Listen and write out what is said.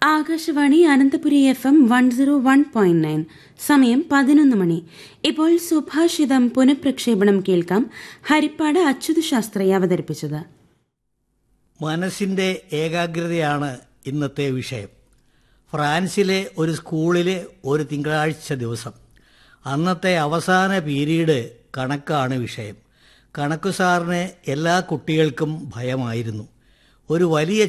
Akashvani Ananthapuri FM 101.9. സമയം 11 മണി. ഇപ്പോൾ സുഭാഷിതം പുനഃപ്രക്ഷേപണം കേൾക്കാം. ഹരിപ്പാട് അച്യുത ശാസ്ത്രി അവതരിപ്പിച്ചത്. മനസ്സിൻ്റെ ഏകാഗ്രതയാണ് ഇന്നത്തെ വിഷയം. ഫ്രാൻസിലെ ഒരു സ്കൂളിലെ ഒരു തിങ്കളാഴ്ച ദിവസം. അന്നത്തെ അവസാന പീരീഡ് കണക്കാണ് വിഷയം. കണക്കു സാറിന് എല്ലാ കുട്ടികൾക്കും ഭയമായിരുന്നു. ഒരു വലിയ